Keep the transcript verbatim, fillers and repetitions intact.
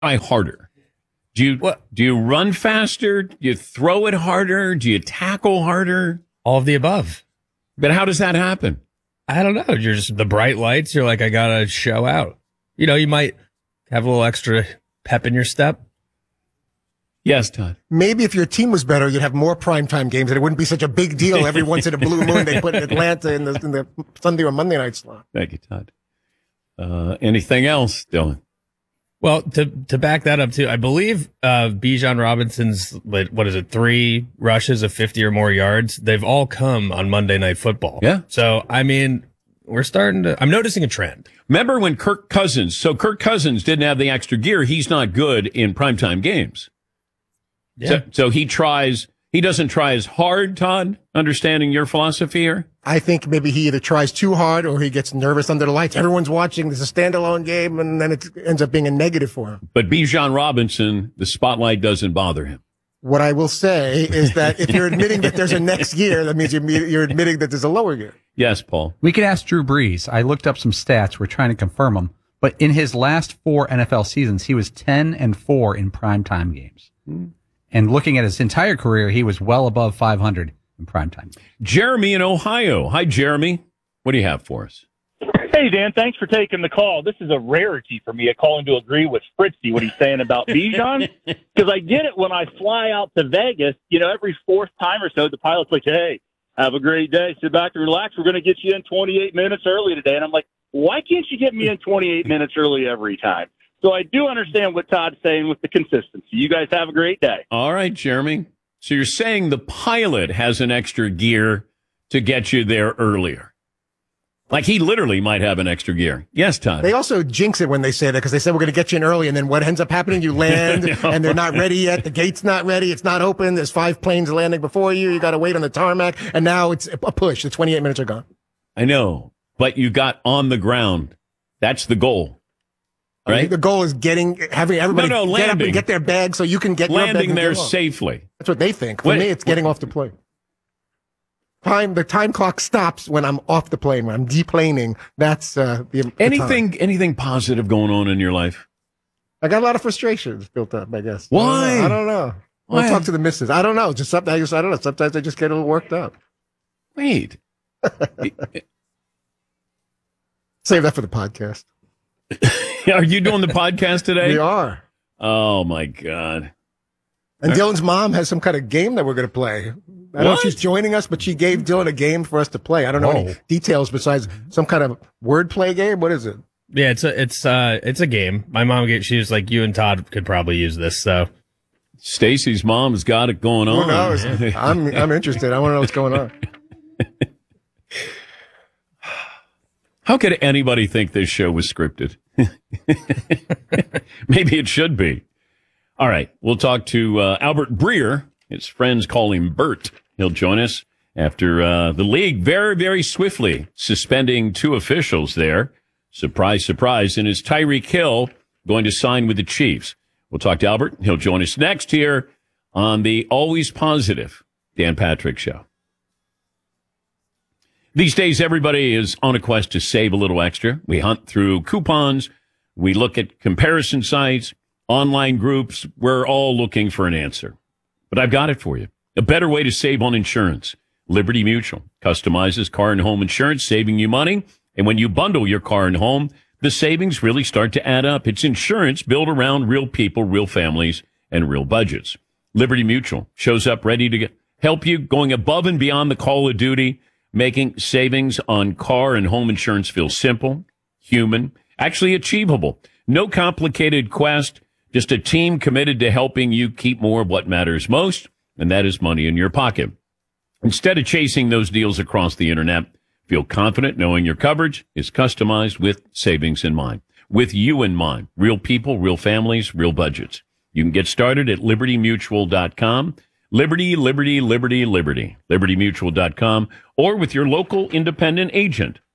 try harder? Do you what? do you run faster? Do you throw it harder? Do you tackle harder? All of the above. But how does that happen? I don't know. You're just the bright lights. You're like, I gotta show out. You know, you might have a little extra pep in your step. Yes, Todd. Maybe if your team was better, you'd have more primetime games, and it wouldn't be such a big deal every once in a blue moon they put Atlanta in the, in the Sunday or Monday night slot. Thank you, Todd. Uh, anything else, Dylan? Well, to to back that up too, I believe uh, Bijan Robinson's what is it, three rushes of fifty or more yards. They've all come on Monday Night Football. Yeah. So I mean, we're starting to. I'm noticing a trend. Remember when Kirk Cousins? So Kirk Cousins didn't have the extra gear. He's not good in primetime games. Yeah. So, so he tries. He doesn't try as hard, Todd. Understanding your philosophy here. I think maybe he either tries too hard or he gets nervous under the lights. Everyone's watching. There's a standalone game, and then it ends up being a negative for him. But Bijan Robinson, the spotlight doesn't bother him. What I will say is that if you're admitting that there's a next year, that means you're, you're admitting that there's a lower year. Yes, Paul. We could ask Drew Brees. I looked up some stats. We're trying to confirm them. But in his last four N F L seasons, he was ten and four in primetime games. Hmm. And looking at his entire career, he was well above five hundred in primetime. Jeremy in Ohio. Hi, Jeremy. What do you have for us? Hey, Dan, thanks for taking the call. This is a rarity for me, a calling to agree with Fritzy, what he's saying about Bijan. Because I get it when I fly out to Vegas, you know, every fourth time or so, the pilot's like, hey, have a great day. Sit back and relax. We're going to get you in twenty-eight minutes early today. And I'm like, why can't you get me in twenty-eight minutes early every time? So I do understand what Todd's saying with the consistency. You guys have a great day. All right, Jeremy. So you're saying the pilot has an extra gear to get you there earlier. Like he literally might have an extra gear. Yes, Todd. They also jinx it when they say that because they say we're going to get you in early, and then what ends up happening, you land, and they're not ready yet. The gate's not ready. It's not open. There's five planes landing before you. You got to wait on the tarmac, and now it's a push. The twenty-eight minutes are gone. I know, but you got on the ground. That's the goal. Right? I think the goal is getting, having everybody no, no, get landing. up and get their bag so you can get your bag landing and there get off. safely. That's what they think. For Wait, me, it's getting off the plane. Time, the time clock stops when I'm off the plane, when I'm deplaning. That's uh, the, the anything. time. Anything positive going on in your life? I got a lot of frustrations built up, I guess. Why? I don't know. I will talk to the missus. I don't know. Just something. I just. I don't know. Sometimes I just get a little worked up. Wait. Save that for the podcast. Are you doing the podcast today? We are. Oh, my God. And Dylan's mom has some kind of game that we're going to play. I don't what? know if she's joining us, but she gave Dylan a game for us to play. I don't know Whoa. any details besides some kind of wordplay game. What is it? Yeah, it's a it's uh it's a game. My mom gave, she was like, you and Todd could probably use this. So Stacy's mom's got it going on. Who knows? I'm I'm interested. I want to know what's going on. How could anybody think this show was scripted? Maybe it should be. All right, we'll talk to uh, Albert Breer. His friends call him Bert. He'll join us after uh, the league very, very swiftly suspending two officials there. Surprise, surprise. And is Tyreek Hill going to sign with the Chiefs? We'll talk to Albert. He'll join us next here on the always positive Dan Patrick Show. These days, everybody is on a quest to save a little extra. We hunt through coupons. We look at comparison sites, online groups. We're all looking for an answer. But I've got it for you. A better way to save on insurance. Liberty Mutual customizes car and home insurance, saving you money. And when you bundle your car and home, the savings really start to add up. It's insurance built around real people, real families, and real budgets. Liberty Mutual shows up ready to get, help you, going above and beyond the call of duty, making savings on car and home insurance feel simple, human, actually achievable. No complicated quest, just a team committed to helping you keep more of what matters most, and that is money in your pocket. Instead of chasing those deals across the internet, feel confident knowing your coverage is customized with savings in mind, with you in mind. Real people, real families, real budgets. You can get started at liberty mutual dot com. Liberty, Liberty, Liberty, Liberty. liberty mutual dot com or with your local independent agent.